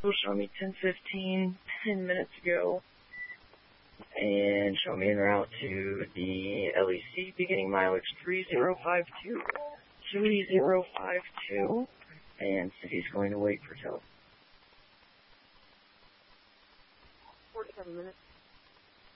Show me 10:15, 10 minutes ago. And show me en route to the LEC, beginning mileage 3052. 3052. And city's going to wait for tow. 47 minutes.